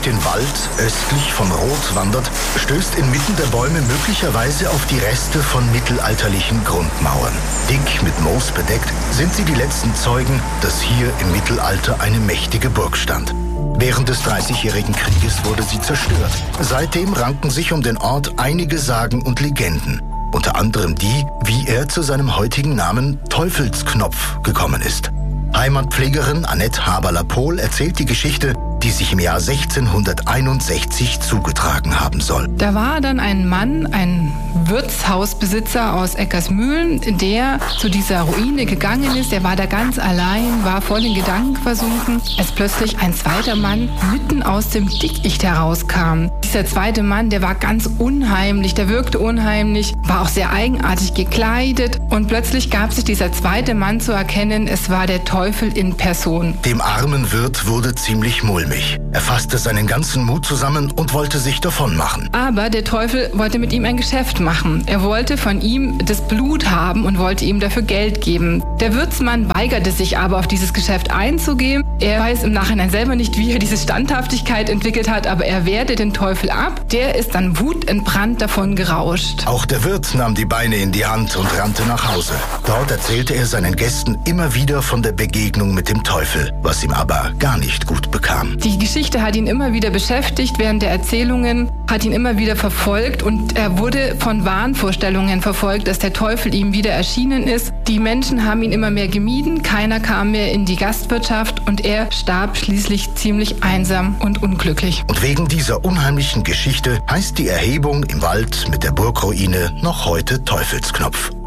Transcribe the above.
den Wald östlich von Roth wandert, stößt inmitten der Bäume möglicherweise auf die Reste von mittelalterlichen Grundmauern. Dick mit Moos bedeckt sind sie die letzten Zeugen, dass hier im Mittelalter eine mächtige Burg stand. Während des Dreißigjährigen Krieges wurde sie zerstört. Seitdem ranken sich um den Ort einige Sagen und Legenden. Unter anderem die, wie er zu seinem heutigen Namen Teufelsknopf gekommen ist. Heimatpflegerin Annette Haberler-Pohl erzählt die Geschichte, die sich im Jahr 1661 zugetragen haben soll. Da war dann ein Mann, ein Wirtshausbesitzer aus Eckersmühlen, der zu dieser Ruine gegangen ist. Der war da ganz allein, war voll in Gedanken versunken, als plötzlich ein zweiter Mann mitten aus dem Dickicht herauskam. Dieser zweite Mann, der war ganz unheimlich, der wirkte unheimlich, war auch sehr eigenartig gekleidet und plötzlich gab sich dieser zweite Mann zu erkennen, es war der Teufel in Person. Dem armen Wirt wurde ziemlich mulmig. Er fasste seinen ganzen Mut zusammen und wollte sich davon machen. Aber der Teufel wollte mit ihm ein Geschäft machen. Er wollte von ihm das Blut haben und wollte ihm dafür Geld geben. Der Wirtsmann weigerte sich aber, auf dieses Geschäft einzugehen. Er weiß im Nachhinein selber nicht, wie er diese Standhaftigkeit entwickelt hat, aber er wehrte den Teufel ab. Der ist dann wutentbrannt davon gerauscht. Auch der Wirt nahm die Beine in die Hand und rannte nach Hause. Dort erzählte er seinen Gästen immer wieder von der Begegnung mit dem Teufel, was ihm aber gar nicht gut bekam. Die Geschichte hat ihn immer wieder beschäftigt während der Erzählungen, hat ihn immer wieder verfolgt und er wurde von Wahnvorstellungen verfolgt, dass der Teufel ihm wieder erschienen ist. Die Menschen haben ihn immer mehr gemieden, keiner kam mehr in die Gastwirtschaft und er starb schließlich ziemlich einsam und unglücklich. Und wegen dieser unheimlichen Geschichte heißt die Erhebung im Wald mit der Burgruine noch heute Teufelsknopf.